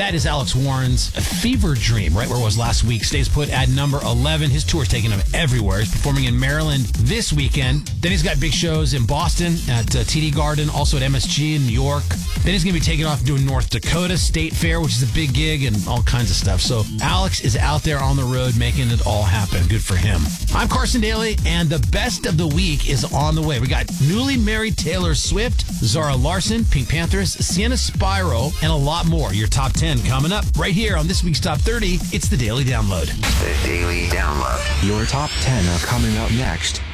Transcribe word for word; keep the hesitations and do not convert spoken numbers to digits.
That is Alex Warren's Fever Dream, right where it was last week. Stays put at number eleven. His tour's taking him everywhere. He's performing in Maryland this weekend. Then he's got big shows in Boston at uh, T D Garden, also at M S G in New York. Then he's going to be taking off doing North Dakota State Fair, which is a big gig and all kinds of stuff. So Alex is out there on the road making it all happen. Good for him. I'm Carson Daly, and the best of the week is on the way. We got newly married Taylor Swift, Zara Larson, Pink Panthers, Sienna Spyro, and a lot more. Your top ten coming up right here on this week's Top thirty. It's the Daily Download. The Daily Download. Your top ten are coming up next.